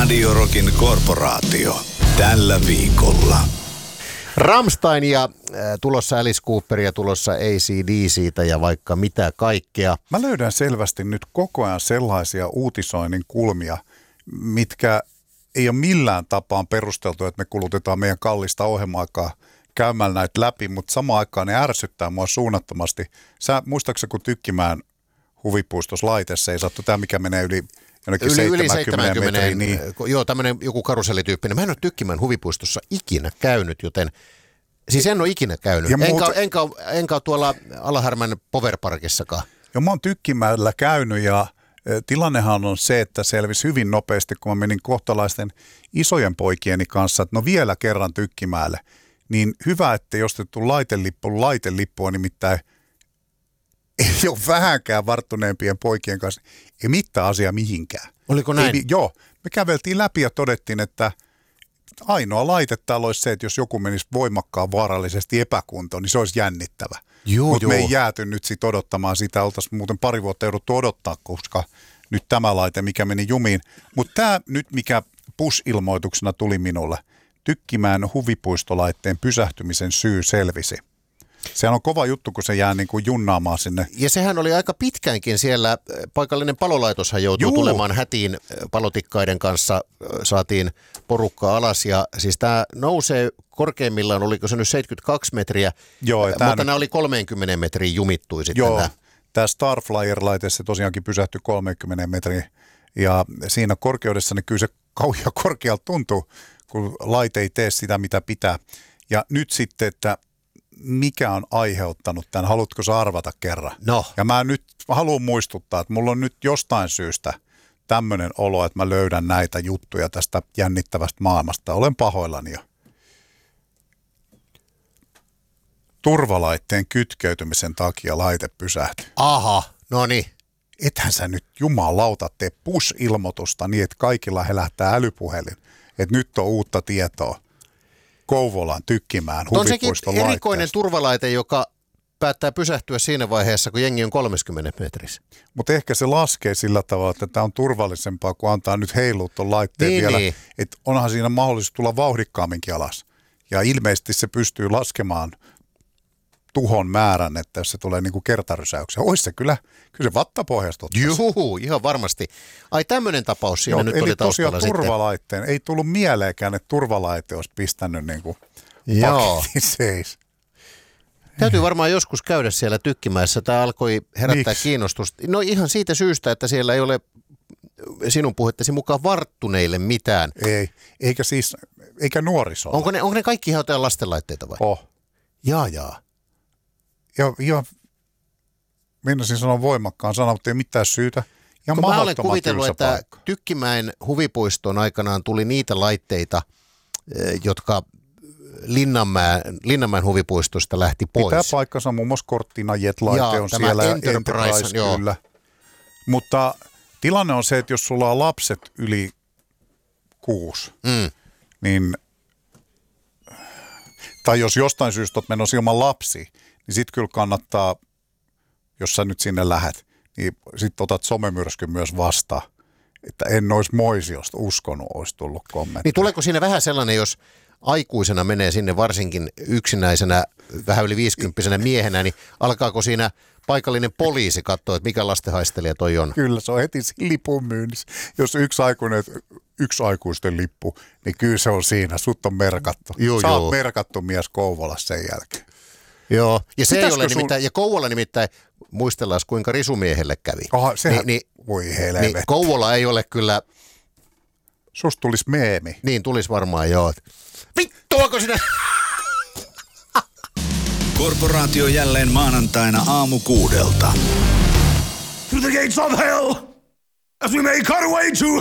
Radio Rockin korporaatio. Tällä viikolla. Rammstein ja tulossa Alice Cooper ja tulossa AC/DC:tä ja vaikka mitä kaikkea. Mä löydän selvästi nyt koko ajan sellaisia uutisoinnin kulmia, mitkä ei ole millään tapaan perusteltu, että me kulutetaan meidän kallista ohjelma-aikaa käymällä näitä läpi, mutta samaan aikaan ne ärsyttää mua suunnattomasti. Muistaakseni kun Tykkimäen huvipuistossa laitessa ei sattu tämä, mikä menee yli 70 metriä. Niin. Joo, tämmöinen joku karusellityyppinen. Mä en ole Tykkimäen huvipuistossa ikinä käynyt, joten siis en ole ikinä käynyt. Enkä ole tuolla Alahärmän Powerparkissakaan. Joo, mä oon Tykkimäellä käynyt ja tilannehan on se, että selvisi hyvin nopeasti, kun mä menin kohtalaisten isojen poikieni kanssa, että no vielä kerran Tykkimäelle. Niin hyvä, ettei ostettu laitelippu. Laitelippu on nimittäin ei ole vähänkään varttuneempien poikien kanssa. Ei mitään asiaa mihinkään. Oliko näin? Joo. Me käveltiin läpi ja todettiin, että ainoa laite täällä olisi se, että jos joku menisi voimakkaan vaarallisesti epäkuntoon, niin se olisi jännittävä. Mutta me ei jääty nyt sit odottamaan sitä. Oltaisiin muuten pari vuotta jouduttu odottaa, koska nyt tämä laite, mikä meni jumiin. Mutta tämä nyt, mikä push-ilmoituksena tuli minulle, Tykkimäen huvipuistolaitteen pysähtymisen syy selvisi. Sehän on kova juttu, kun se jää niin kuin junnaamaan sinne. Ja sehän oli aika pitkäänkin siellä. Paikallinen palolaitoshan joutui tulemaan hätiin palotikkaiden kanssa. Saatiin porukkaa alas ja siis tämä nousee korkeimmillaan, oliko se nyt 72 metriä, mutta nämä oli 30 metriä jumittui sitten. Joo, tämä Starflyer-laite se tosiaankin pysähtyi 30 metriä ja siinä korkeudessa niin kyllä se kauhean korkealta tuntuu, kun laite ei tee sitä, mitä pitää. Ja nyt sitten, että mikä on aiheuttanut tämän? Haluatko sä arvata kerran? No. Ja mä haluan muistuttaa, että mulla on nyt jostain syystä tämmöinen olo, että mä löydän näitä juttuja tästä jännittävästä maailmasta. Olen pahoillani jo. Turvalaitteen kytkeytymisen takia laite pysähtyi. Aha, no niin. Ethän sä nyt jumalauta tee push-ilmoitusta niin, että kaikilla helähtää älypuhelin. Että nyt on uutta tietoa. Kouvolan Tykkimäen huvipuiston laitteesta. On sekin erikoinen turvalaite, joka päättää pysähtyä siinä vaiheessa, kun jengi on 30 metrissä. Mutta ehkä se laskee sillä tavalla, että tämä on turvallisempaa, kun antaa nyt heilua tuon laitteen vielä. Niin. Että onhan siinä mahdollisuus tulla vauhdikkaamminkin alas. Ja ilmeisesti se pystyy laskemaan tuhon määrän, että jos se tulee niin kuin kertarysäyksiä. Ois se kyllä se vattapohjasta ottaisi. Juu, ihan varmasti. Ai tämmöinen tapaus siinä nyt oli taustalla sitten. Turvalaitteen. Ei tullut mieleenkään, että turvalaite olisi pistänyt niin kuin paketin seis. Täytyy varmaan joskus käydä siellä Tykkimäessä. Tämä alkoi herättää kiinnostusta. No ihan siitä syystä, että siellä ei ole sinun puhettesi mukaan varttuneille mitään. Ei, eikä nuorisolla. Onko ne kaikki ihan jotain lastenlaitteita vai? Jaa. Ja meinasin sanoa voimakkaan sanan, mutta ei mitään syytä. Ja mä olen kuvitellut, että Tykkimäen huvipuistoon aikanaan tuli niitä laitteita, jotka Linnanmäen huvipuistosta lähti pois. Pitää paikkansa, muun muassa Cortina Jet-laite on siellä. Enterprise kyllä. Mutta tilanne on se, että jos sulla on lapset yli 6, niin, tai jos jostain syystä olet menossa ilman lapsia, niin sitten kyllä kannattaa, jos sä nyt sinne lähet, niin sitten otat somemyrskyn myös vastaan. Että en olisi moisiosta uskonut, olisi tullut kommentti. Niin tuleeko siinä vähän sellainen, jos aikuisena menee sinne varsinkin yksinäisenä, vähän yli 50-vuotiaana miehenä, niin alkaako siinä paikallinen poliisi katsoa, että mikä lastenhaistelija toi on? Kyllä, se on heti lipun myynnissä. Jos yksi aikuisten lippu, niin kyllä se on siinä. Sut on merkattu. Sä oot merkattu mies Kouvolassa sen jälkeen. Joo, ja se ei ole nimittäin, ja Kouvola nimittäin, muistellaan kuinka risumiehelle kävi. Aha, sehän, voi helvetti. Niin Kouvola ei ole kyllä. Susta tulisi meemi. Niin, tulisi varmaan, joo. Vittuako sinä? Korporaatio jälleen maanantaina aamu 6:00. Through the gates of hell, as we make our way to